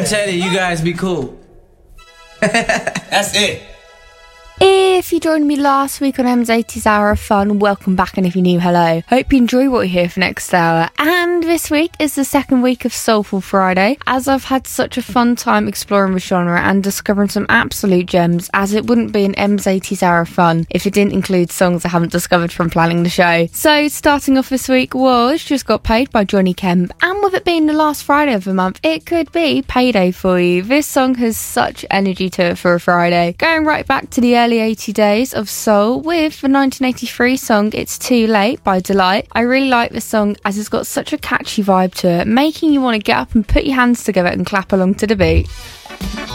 tell you guys be cool. That's it. If you joined me last week on M's 80s Hour of Fun, welcome back, and if you're new, hello. Hope you enjoy what we hear for next hour. And this week is the second week of Soulful Friday, as I've had such a fun time exploring the genre and discovering some absolute gems, as it wouldn't be an M's 80s Hour of Fun if it didn't include songs I haven't discovered from planning the show. So starting off this week was Just Got Paid by Johnny Kemp, and with it being the last Friday of the month, it could be payday for you. This song has such energy to it for a Friday. Going right back to the early 80 days of soul with the 1983 song It's Too Late by Delight. I really like this song as it's got such a catchy vibe to it, making you want to get up and put your hands together and clap along to the beat.